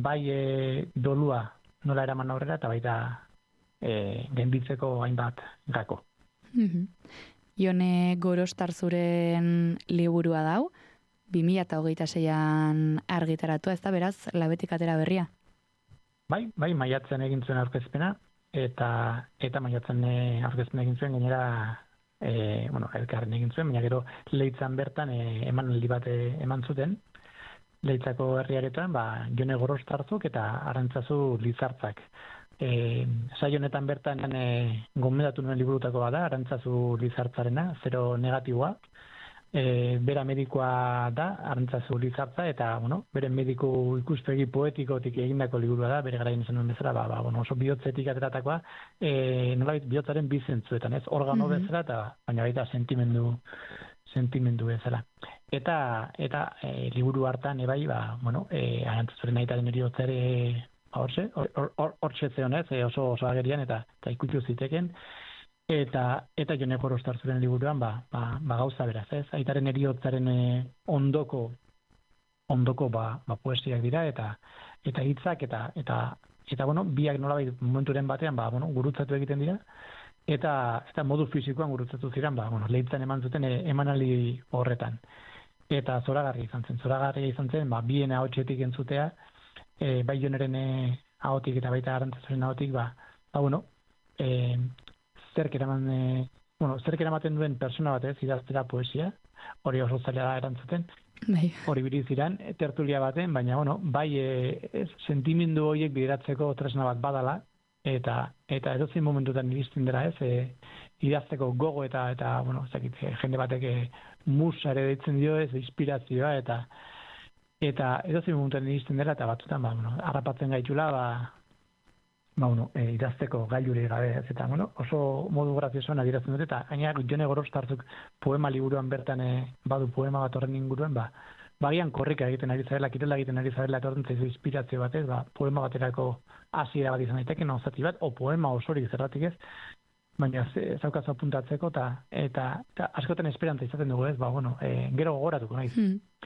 bai dolua nola eraman aurrera, eta baita genditzeko hainbat gako. Jone Gorostarzuren liburua dau, 2026an argitaratua, ez da beraz, labetik atera berria? Bai, maiatzen egin zuen aurkezpena, eta maiatzen aurkezpena egin zuen, gainera, elkarren egin zuen, baina gero Leitzan bertan emanaldi bat eman zuten, Leitzako herriaretan, Jone Gorostartzuk eta Arantzazu Lizartzak. Saio honetan bertan gomendatu nuen liburutakoa da, Arantzazu Lizartzarena, zero negatiboa. Bera medikoa da, Arantzazu Lizartza, eta, bere mediku ikuspegi poetikotik egindako liburua da, bere garaien esan duen bezala, oso bihotzetik ateratakoa, nolabait bihotzaren bizentzuetan, ez? Organo bezala, eta baina baita sentimendu bezala. Eta liburu hartan, Arantzazuren aitaren heriotzare hortxe zeonez, oso agerian, eta ikutu ziteken, eta Jone Gorostarzuren liburuan, gauza beraz, ez? Aitaren heriotzaren ondoko poesiak dira, eta hitzak, eta biak nolabait momenturen batean, gurutzatu egiten dira, eta modu fisikoan gurutzatu ziren, Leitzan eman zuten emanaldi horretan. Eta zoragarri izan zen, bien ahotsetik entzutea, bai Joneren ahotik eta baita Arantzazuren ahotik, zerk eramaten duen persona bat ez, idaztera poesia, hori oso zaila da erantzuten, hori biriz iran, tertulia baten, baina, sentimendu horiek bideratzeko tresna bat badala, eta edozein momentutan iristen dela ez, idazteko gogo eta jende batek musare deitzen dio ez, inspirazioa, eta edozein momentutan iristen dela, eta batzutan, harrapatzen gaitula, idazteko gailuri gabe, eta oso modu graziosoan adierazten dute, eta gainera Jone Gorostartzuk poema liburuan bertan badu poema bat horren inguruan, bagian korrika egiten ari zarela, kirela egiten ari zarela, eta horren zaizu inspirazio batez, poema baterako hasiera bat izan daiteke, zati bat, o poema osorik zerratik ez, baina zaukazu apuntatzeko, eta askotan esperantza izaten dugu ez, gero gogoratuko naiz.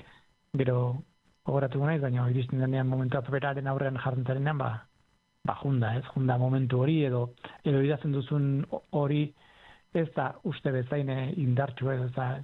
Baina iristen denean momentua beraren aurrean jarrentzarenean, junda momentu hori, edo idazten duzun hori ez da uste bezain indartxu ez da.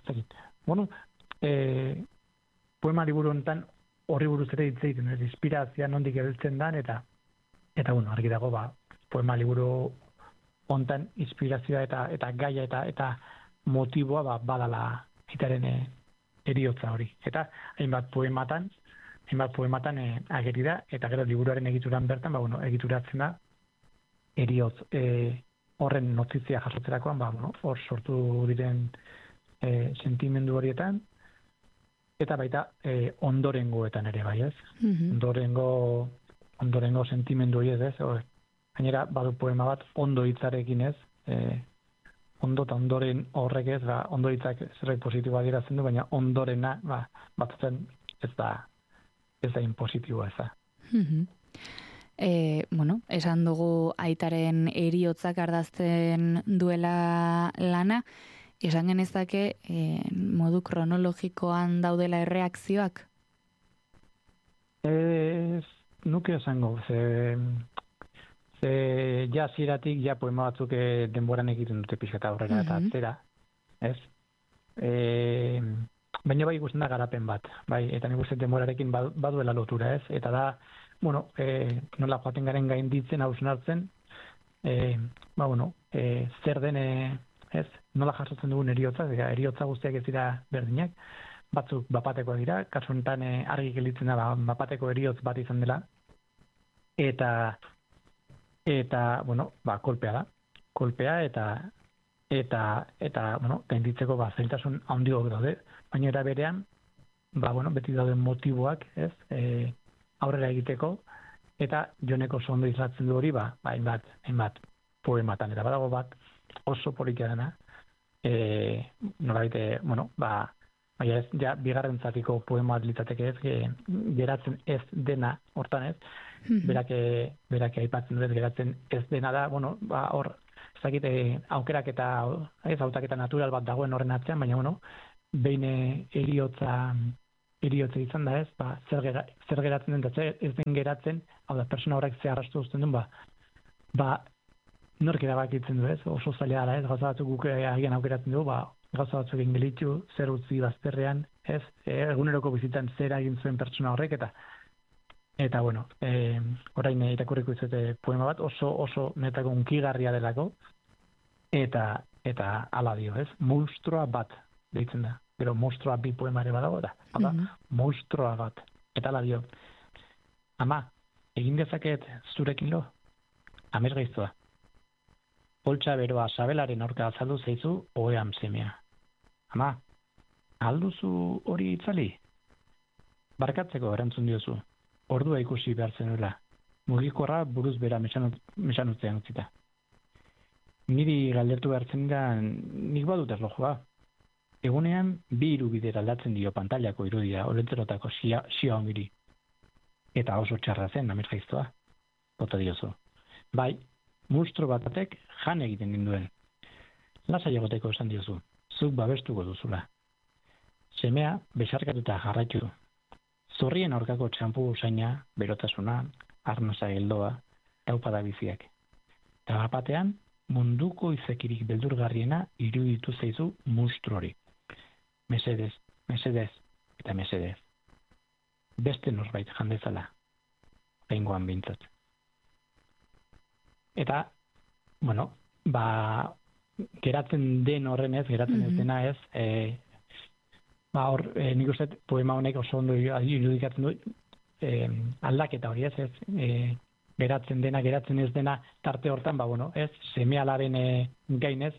Poema liburu honetan horri buruz ere hitz egiten, inspirazioa nondik ebiltzen dan, eta argi dago, poema liburu honetan inspirazioa eta gaia eta motiboa badala itaren eriotza hori. Eta hainbat poematan ageri da, eta gero liburuaren egituran bertan, egituratzen da, eriotz horren notizia jasotzerakoan, hor sortu diren sentimendu horietan, eta baita ondorengoetan ere, bai ez? Ondorengo sentimendu hori ez, gainera, badu poema bat, ondo hitzarekin ez, ondo eta ondoren horrek ez, ondo hitzak zerbait positiboa adierazten du, baina ondorena, batzutzen ez da impositiboa ez da. Esan dugu aitaren heriotzak ardazten duela lana, esan genezake modu kronologikoan daudela erreakzioak? Nuke esango, ze hasieratik poema batzuk denboran egiten dute pixka aurrera eta atzera, ez? Baina bai ikusten da garapen bat, bai, eta nik uste denborarekin baduela lotura, ez? Eta da, nola joaten garen gainditzen, hausnartzen, zer den, ez? Nola jasotzen dugun eriotza, eriotza guztiak ez dira berdinak, batzuk bapatekoa dira, kasu honetan argi gelditzen da, bapateko eriotz bat izan dela, eta kolpea da, eta gainditzeko zailtasun handiago daude, baina era berean, beti dauden motiboak, ez, aurrera egiteko, eta Joneko oso ondo islatzen du hori, hainbat poematan, eta badago bat oso politia dena, nolabait, baina ez, bigarren zatiko poema litzateke ez, geratzen ez dena hortan ez, berak aipatzen dut geratzen ez dena da, hor, ezakit, aukerak eta hautaketa natural bat dagoen horren atzean, baina behin eriotza eriotza izan da ez, zer geratzen den, eta ez den geratzen, hau da, persona horrek ze arrastu uzten duen, nork erabakitzen du ez, oso zaila da ez, gauza batzuk guk agian aukeratzen dugu, gauza batzuk egin gelitu, zer utzi bazterrean, ez, eguneroko bizitan zer egin zuen pertsona horrek, eta bueno, orain irakurriko izate poema bat, oso netako unkigarria delako, eta ala dio, ez, monstrua bat, deitzen da, gero monstrua bi poemare badago, eta monstrua bat, eta ala dio, ama, egin dezaket zurekin lo, amez gaiztoa. Poltsa beroa sabelaren aurka azaldu zeizu, oeam semea. Ama, alduzu hori itzali? Barkatzeko erantzun diozu. Ordua ikusi behar zenuela. Mugikorra buruz bera mesanutzean utzita. Niri galdertu behar zen nik badut erlojua. Egunean, 2 irubidera aldatzen dio pantailako irudia, olentzerotako xia ongiri. Eta oso txarra zen, amez gaiztoa. Bota diozu. Bai, monstro batek jan egiten ginduen. Lasa egoteko esan diozu, zuk babestuko duzula. Semea besarkatuta jarraitu. Zorrien aurkako txampu usaina, berotasuna, arnasa geldoa, taupada biziak. Eta batean, munduko izekirik beldurgarriena iruditu zaizu monstro hori. Mesedez, eta mesedez. Beste norbait jandezala. Behingoan bintzat. Eta, bueno, geratzen den horren ez, geratzen ez dena ez, nik uste poema honek oso ondo irudikatzen du, aldaketa hori ez, geratzen dena, geratzen ez dena tarte hortan, ez, seme-alaren gain ez,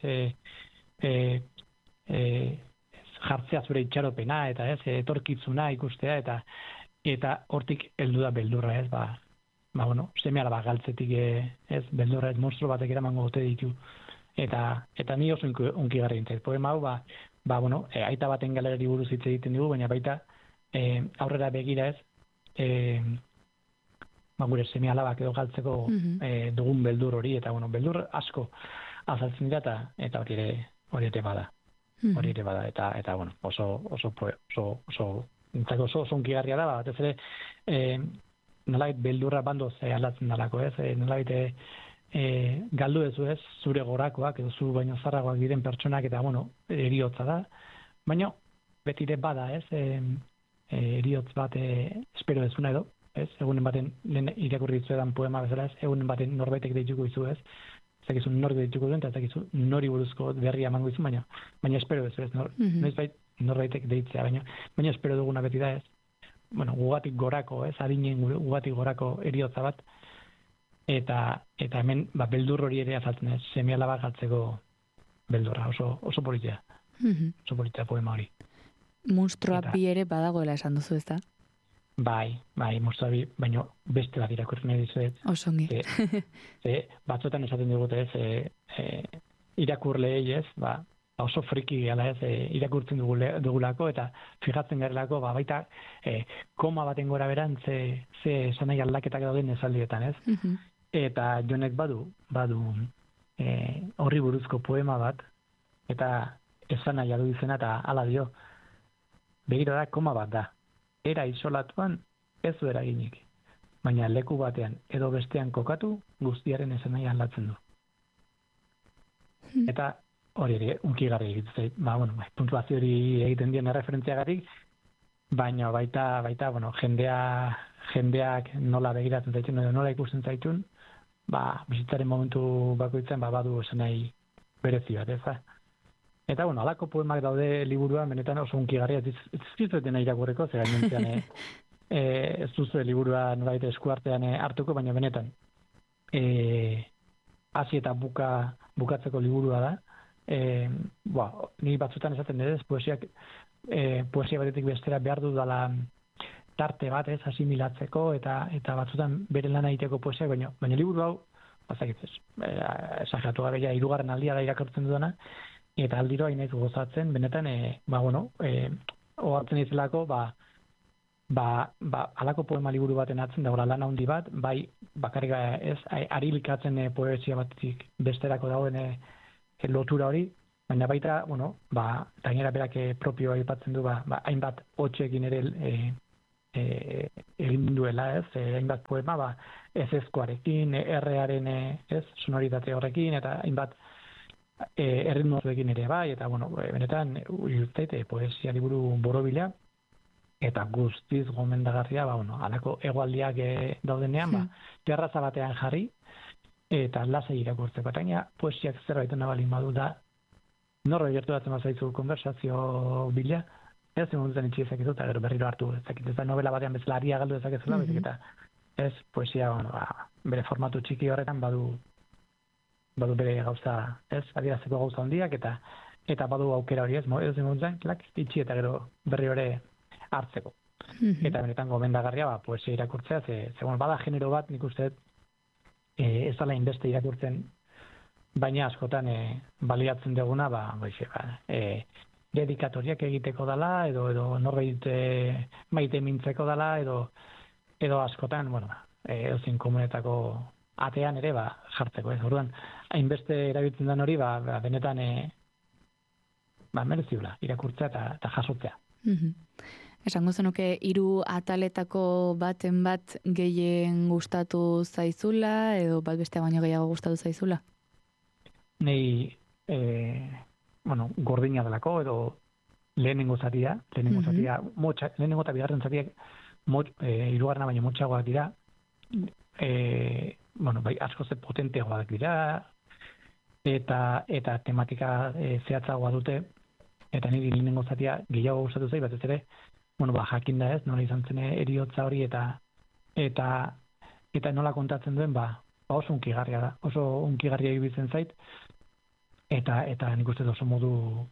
jartzea zure itxaropena, eta ez, etorkizuna ikustea, eta hortik heldu da beldurra ez, seme-alaba galtzetik ez, beldurra ez, monstro batek eramango gote ditu. Eta ni oso unkigarri intzait. Poema hau, aita baten galerari buruz hitz egiten dugu, baina baita aurrera begira ez, gure seme-alabak edo galtzeko dugun beldur hori, eta beldur asko azaltzen dira, eta hori ere bada. Hori ere bada, eta oso unkigarria da, batez ere, nolabait beldurra bandoz aldatzen dalako, ez? Nolabait galdu ezu ez, zure gorakoak, edo zu baino zarragoak diren pertsonak, eta, eriotza da. Baina, betire bada, ez? Eriotz bat espero ezuna edo, ez? Egunen baten, lehen irakurri ditzuedan poema bezala, ez? Egunen baten norbaitek deituko izu, ez? Zakizu nork deituko duen, eta zakizu nori buruzko berria emango izu, baina espero ezu, ez? Norbaitek deitzea, baina espero duguna beti da, ez? Gugatik gorako, ez, adinen gugatik gorako eriotza bat, eta hemen, beldur hori ere azaltzen ez, seme-alaba galtzeko beldurra, oso politia, oso politia poema hori. Monstrua bi ere badagoela esan duzu, ez da? Bai, monstrua bi, baina beste bat irakurri nahi dizuet. Osongi. Batzuetan esaten digute ez, irakurleei ez, oso friki gala ez, irakurtzen dugulako, eta fijatzen garelako, baita koma baten gora beran, ze esanai aldaketak dauden esaldietan, ez? Eta jonek badu horri buruzko poema bat, eta esanai adu izena, eta hala dio, begira da, koma bat da. Era isolatuan ez du eraginik, baina leku batean edo bestean kokatu guztiaren esanai aldatzen du. Eta hori ere, unkigarri egiten zait. Puntuazio hori egiten dien erreferentziagatik, baina baita, jendeak nola begiratzen zaitun, nola ikusten zaitun, bizitzaren momentu bakoitzen, badu esanai berezi bat, ez. Eta, alako poemak daude liburuan, benetan oso unkigarria, ez zizuetena irakurreko, zer gainentzean, ez duzu liburua nolait eskuartean hartuko, baina benetan, hasi eta bukatzeko liburua da. Ni batzutan esaten dut, poesia batetik bestera behar dudala tarte bat, ez, asimilatzeko, eta batzutan bere lana egiteko poesiak, baina liburu hau, bazakitzez, esageratu gabe, 3. aldia da irakurtzen dudana, eta aldiro hain naiz gozatzen, benetan, ohartzen izelako, alako poema liburu baten atzen, dagoela lan handi bat, bai, bakarrik ez, arilkatzen poesia batetik besterako dagoen lotura hori, Baina baita, bueno, gainera berak propio aipatzen du, hainbat hotxekin ere egin duela, ez? Hainbat poema, ez-ezkoarekin, errearen, ez, sonoritate horrekin, eta hainbat erritmoekin ere bai, eta, bueno, benetan, uste, poesia liburu borobila, eta guztiz gomendagarria, halako hegoaldiak daudenean, terraza batean jarri, eta lasai irakurtzeko. Eta gaina, poesiak zerbait nabalin badu da, norra gerturatzen bazaizu konversazio bila, ez egun itxiezak ez dut, eta gero berriro hartu ezakit. Ez da novela batean bezala aria galdu ezakezula, eta ez poesia, bere formatu txiki horretan badu bere gauza, ez, adierazeko gauza handiak, eta badu aukera hori ez egun zen, itxi eta gero berri hori hartzeko. Eta benetan gomendagarria, poesia irakurtzea, ze bada genero bat, nik uste, ez dala inbeste irakurtzen, baina askotan baliatzen duguna, dedikatoriak egiteko dela, edo norbait maite mintzeko dela, edo askotan, eozin komunetako atean ere jartzeko, ez. Orduan, hainbeste erabiltzen den hori, benetan mereziula irakurtzea eta jasotzea. Esango zenuke 3 ataletako baten bat gehien gustatu zaizula, edo bat bestea baino gehiago gustatu zaizula? Nei, gordina delako, edo lehenengo zatia, lehenengo eta bigarren zatiak hirugarrena baino motxagoak dira, asko ze potenteagoak dira, eta tematika zehatzagoa dute, eta niri lehenengo zatia gehiago gustatu zait, batez ere, jakin da ez, nola izan zen eriotza hori, eta nola kontatzen duen, oso unkigarria da, oso unkigarria iruditzen zait, eta nik uste oso modu,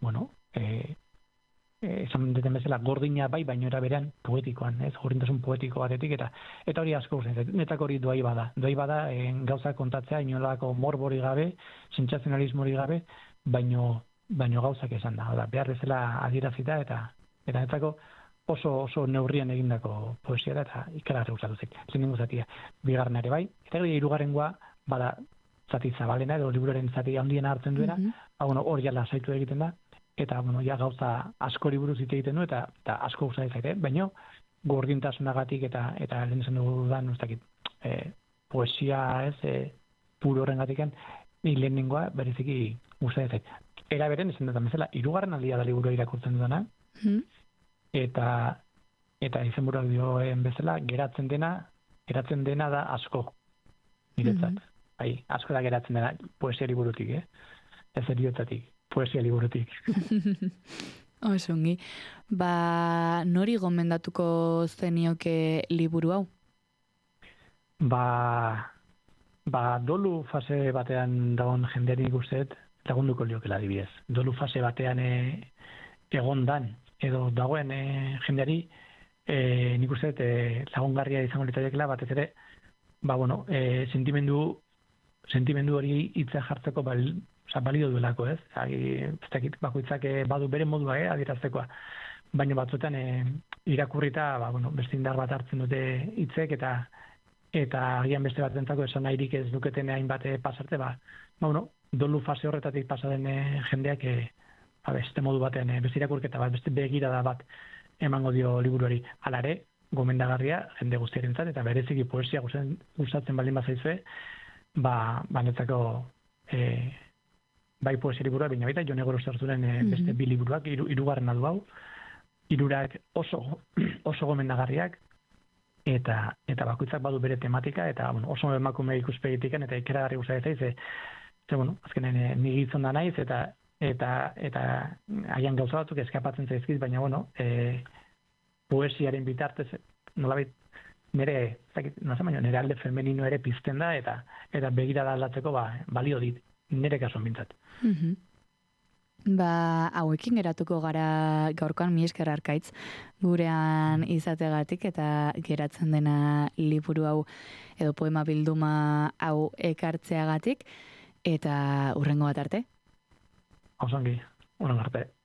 esan duten bezala, gordina baino era berean poetikoan, ez, gordintasun poetiko batetik, eta hori asko gustatzen zait, netzak hori doai bada gauza kontatzea, inolako morbori gabe, sentsazionalismori gabe, baino gauzak esan da, behar bezala adierazita, eta netzako oso neurrian egindako poesia da, eta ikaragarri gustatu zait, lehenengo zatia, bigarrena ere bai, eta gero hirugarrengoa, bada zati zabalena, edo liburuaren zati handiena hartzen duena, hori jala saitu egiten da, eta gauza askori buruz hitz egiten du, eta asko gustatzen zait, baina gordintasunagatik eta lehen esan dudan, ez dakit, poesia ez, puro horrengatikan, lehenengoa bereziki gustatzen zait. Era beren, esan dut bezala, 3. aldia da liburua irakurtzen dudana, eta izenburuak dioen bezala, geratzen dena da asko, niretzat. Asko da geratzen dena poesia liburutik, ez eriotzatik, poesia liburutik. Osongi. Nori gomendatuko zenioke liburu hau? Dolu fase batean dagoen jendeari guztet, lagunduko liokela adibidez. Dolu fase batean egondan, edo dagoen jendeari, nik uste lagungarria izango litzatekela, batez ere, sentimendu hori hitza jartzeko balio duelako, ez? Bakoitzak badu bere modua adieraztekoa, baina batzuetan irakurrita, beste indar bat hartzen dute hitzek, eta agian beste batentzako esan nahirik ez duketen hainbat pasarte, dolu fase horretatik pasa den jendeak beste modu batean, beste irakurketa bat, beste begirada bat emango dio liburuari. Hala ere, gomendagarria jende guztiarentzat, eta bereziki poesia gustatzen baldin bazaizue, netzako bai poesia liburua, baina baita Jon Egorostea Arturen beste 2 liburuak, 3. du hau, 3 oso gomendagarriak, eta bakoitzak badu bere tematika, eta oso emakume ikuspegitikan, eta ikeragarri gustatzen zaiz, azkenen ni gizon da naiz, eta haian gauza batzuk eskapatzen zaizkit, baina poesiaren bitartez, nolabait, nire alde femenino ere pizten da, eta begirada aldatzeko balio dit, nire kasuan bintzat. Hauekin geratuko gara gaurkoan, mi esker Arkaitz, gurean izategatik eta geratzen dena liburu hau edo poema bilduma hau ekartzeagatik, eta hurrengo bat arte. Osongi, hurrengo arte.